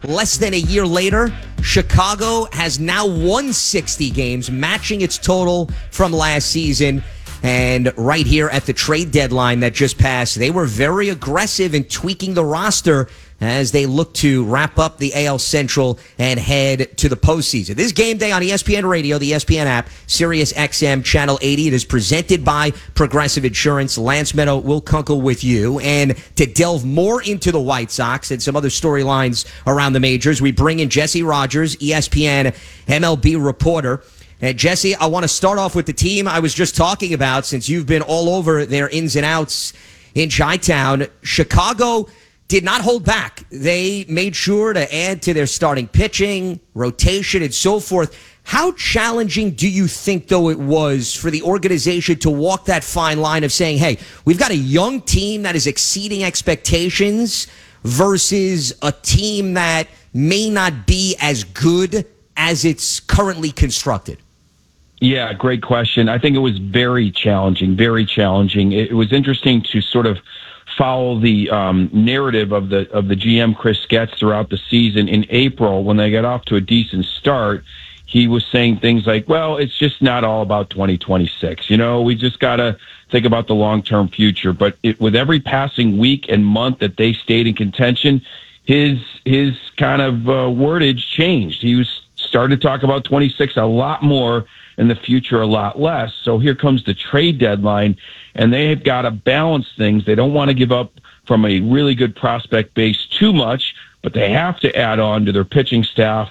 less than a year later, Chicago has now won 60 games, matching its total from last season. And right here at the trade deadline that just passed, they were very aggressive in tweaking the roster as they look to wrap up the AL Central and head to the postseason. This is Game Day on ESPN Radio, the ESPN app, Sirius XM Channel 80. It is presented by Progressive Insurance. Lance Meadow, Will Kunkel with you. And to delve more into the White Sox and some other storylines around the majors, we bring in Jesse Rogers, ESPN MLB reporter. Jesse, I want to start off with the team I was just talking about, since you've been all over their ins and outs in Chi-Town. Chicago did not hold back. They made sure to add to their starting pitching, rotation, and so forth. How challenging do you think, though, it was for the organization to walk that fine line of saying, hey, we've got a young team that is exceeding expectations versus a team that may not be as good as it's currently constructed? Yeah, great question. I think it was very challenging, very challenging. It was interesting to sort of follow the narrative of the GM Chris Getz throughout the season. In April, when they got off to a decent start, he was saying things like, well, it's just not all about 2026. You know, we just got to think about the long-term future. But with every passing week and month that they stayed in contention, his kind of wordage changed. He was started to talk about 26 a lot more and the future a lot less. So here comes the trade deadline, and they have got to balance things. They don't want to give up from a really good prospect base too much, but they have to add on to their pitching staff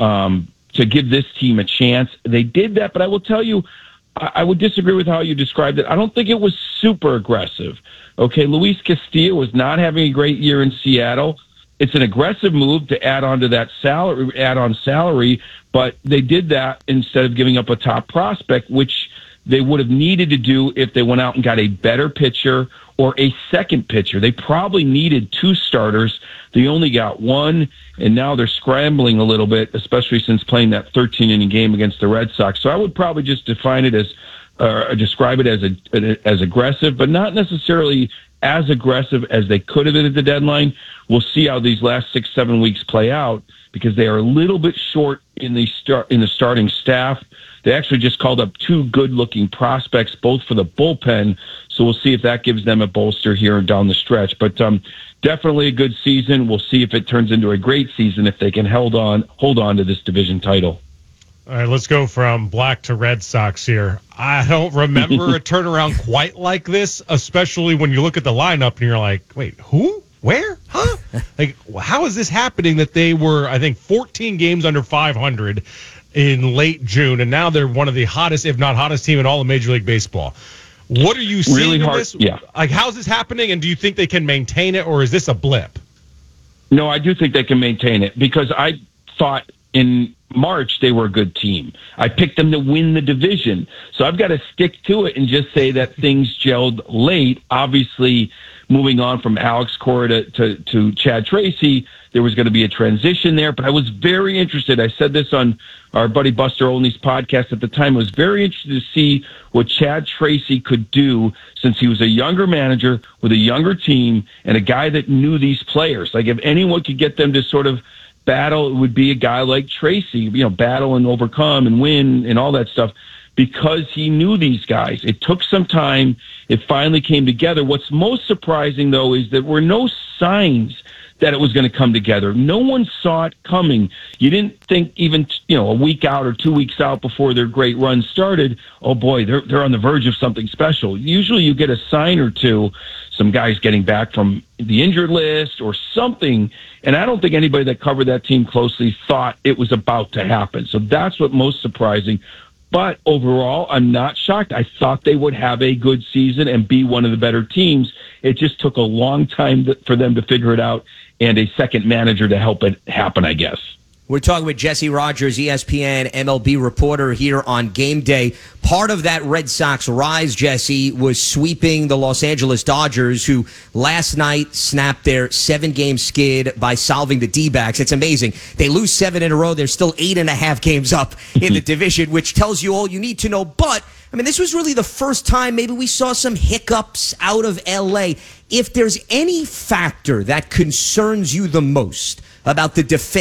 to give this team a chance. They did that, but I will tell you, I would disagree with how you described it. I don't think it was super aggressive. Okay, Luis Castillo was not having a great year in Seattle. It's an aggressive move to add on to that salary, but they did that instead of giving up a top prospect, which they would have needed to do if they went out and got a better pitcher or a second pitcher. They probably needed two starters. They only got one, and now they're scrambling a little bit, especially since playing that 13-inning game against the Red Sox. So I would probably just describe it as aggressive, but not necessarily as aggressive as they could have been at the deadline. We'll see how these last 6-7 weeks play out, because they are a little bit short in the starting staff. They actually just called up two good-looking prospects, both for the bullpen. So we'll see if that gives them a bolster here and down the stretch. But definitely a good season. We'll see if it turns into a great season if they can hold on to this division title. All right, let's go from Black to Red Sox here. I don't remember a turnaround quite like this, especially when you look at the lineup and you're like, wait, who? Where? Huh? Like, how is this happening that they were, I think, 14 games under 500 in late June, and now they're one of the hottest, if not hottest team in all of Major League Baseball? What are you seeing really in hard, this? Yeah. Like, how's this happening, and do you think they can maintain it, or is this a blip? No, I do think they can maintain it, because I thought in March they were a good team. I picked them to win the division. So I've got to stick to it and just say that things gelled late. Obviously, moving on from Alex Cora to Chad Tracy, there was going to be a transition there. But I was very interested. I said this on our buddy Buster Olney's podcast at the time. I was very interested to see what Chad Tracy could do, since he was a younger manager with a younger team and a guy that knew these players. Like, if anyone could get them to sort of battle, it would be a guy like Tracy, you know, battle and overcome and win and all that stuff, because he knew these guys. It took some time. It finally came together. What's most surprising, though, is there were no signs that it was going to come together. No one saw it coming. You didn't think even, a week out or 2 weeks out before their great run started, oh boy, they're on the verge of something special. Usually you get a sign or two, some guys getting back from the injured list or something, and I don't think anybody that covered that team closely thought it was about to happen. So that's what most surprising. But overall, I'm not shocked. I thought they would have a good season and be one of the better teams. It just took a long time for them to figure it out, and a second manager to help it happen, I guess. We're talking with Jesse Rogers, ESPN MLB reporter here on Game Day. Part of that Red Sox rise, Jesse, was sweeping the Los Angeles Dodgers, who last night snapped their 7-game skid by solving the D-backs. It's amazing. They lose 7 in a row. They're still 8.5 games up in the division, which tells you all you need to know. But, I mean, this was really the first time maybe we saw some hiccups out of L.A. If there's any factor that concerns you the most about the defense